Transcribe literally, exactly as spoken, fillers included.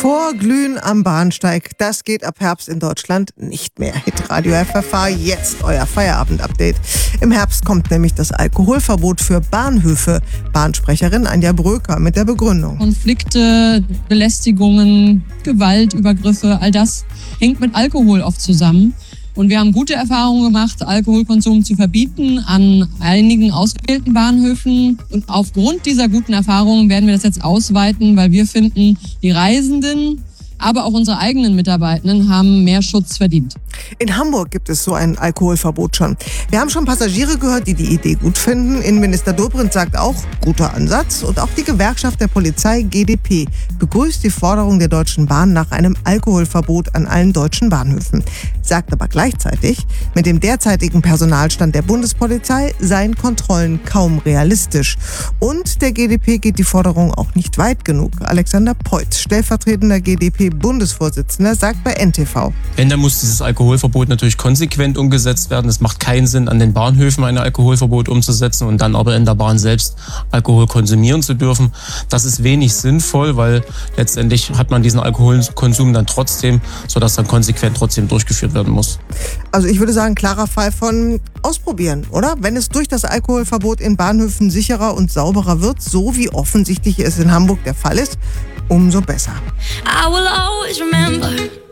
Vorglühen am Bahnsteig, das geht ab Herbst in Deutschland nicht mehr. Hitradio F F H, jetzt euer Feierabend-Update. Im Herbst kommt nämlich das Alkoholverbot für Bahnhöfe. Bahnsprecherin Anja Bröker mit der Begründung. Konflikte, Belästigungen, Gewalt, Übergriffe, all das hängt mit Alkohol oft zusammen. Und wir haben gute Erfahrungen gemacht, Alkoholkonsum zu verbieten an einigen ausgewählten Bahnhöfen. Und aufgrund dieser guten Erfahrungen werden wir das jetzt ausweiten, weil wir finden, die Reisenden, aber auch unsere eigenen Mitarbeitenden haben mehr Schutz verdient. In Hamburg gibt es so ein Alkoholverbot schon. Wir haben schon Passagiere gehört, die die Idee gut finden. Innenminister Dobrindt sagt auch, guter Ansatz. Und auch die Gewerkschaft der Polizei G D P begrüßt die Forderung der Deutschen Bahn nach einem Alkoholverbot an allen deutschen Bahnhöfen. Sagt aber gleichzeitig, mit dem derzeitigen Personalstand der Bundespolizei seien Kontrollen kaum realistisch. Und der G D P geht die Forderung auch nicht weit genug. Alexander Peutz, stellvertretender G D P-Bundesvorsitzender, sagt bei N T V. Wenn, dann muss dieses Alkoholverbot natürlich konsequent umgesetzt werden. Es macht keinen Sinn, an den Bahnhöfen ein Alkoholverbot umzusetzen und dann aber in der Bahn selbst Alkohol konsumieren zu dürfen. Das ist wenig sinnvoll, weil letztendlich hat man diesen Alkoholkonsum dann trotzdem, sodass dann konsequent trotzdem durchgeführt werden muss. Also ich würde sagen, klarer Fall von ausprobieren, oder? Wenn es durch das Alkoholverbot in Bahnhöfen sicherer und sauberer wird, so wie offensichtlich es in Hamburg der Fall ist, umso besser. I will always remember